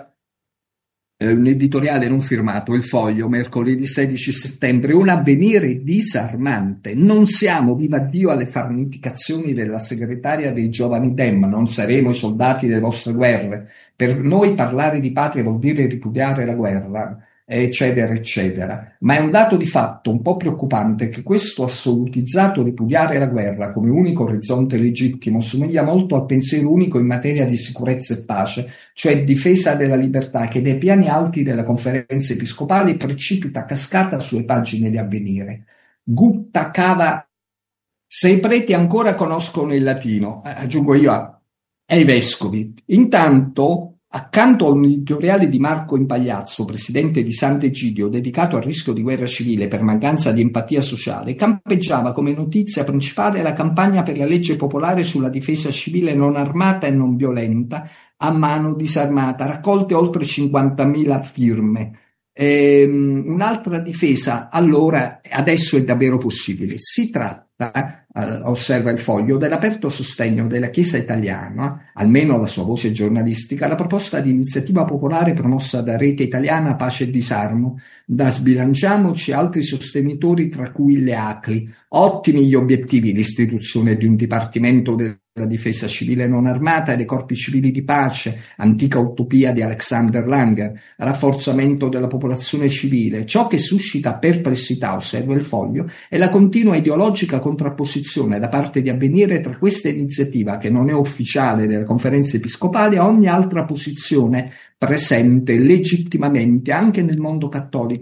eh, un editoriale non firmato, Il Foglio, mercoledì sedici settembre, un avvenire disarmante. Non siamo, viva Dio, alle farneticazioni della segretaria dei giovani Dem, non saremo i soldati delle vostre guerre. Per noi parlare di patria vuol dire ripudiare la guerra, eccetera, eccetera. Ma è un dato di fatto un po' preoccupante che questo assolutizzato ripudiare la guerra come unico orizzonte legittimo somiglia molto al pensiero unico in materia di sicurezza e pace, cioè difesa della libertà, che dai piani alti della conferenza episcopale precipita a cascata sulle pagine di Avvenire. Gutta cava, se i preti ancora conoscono il latino, aggiungo io, ai vescovi. Intanto accanto a un editoriale di Marco Impagliazzo, presidente di Sant'Egidio, dedicato al rischio di guerra civile per mancanza di empatia sociale, campeggiava come notizia principale la campagna per la legge popolare sulla difesa civile non armata e non violenta a mano disarmata, raccolte oltre cinquantamila firme. Ehm, un'altra difesa, allora, adesso è davvero possibile. Si tratta, eh, osserva il Foglio, dell'aperto sostegno della Chiesa italiana, almeno la sua voce giornalistica, alla proposta di iniziativa popolare promossa da Rete Italiana Pace e Disarmo, da Sbilanciamoci e altri sostenitori, tra cui le A C L I. Ottimi gli obiettivi: l'istituzione di un dipartimento del la difesa civile non armata e dei corpi civili di pace, antica utopia di Alexander Langer, rafforzamento della popolazione civile. Ciò che suscita perplessità, osserva il Foglio, è la continua ideologica contrapposizione da parte di Avvenire tra questa iniziativa, che non è ufficiale, delle conferenze episcopali, a ogni altra posizione presente legittimamente anche nel mondo cattolico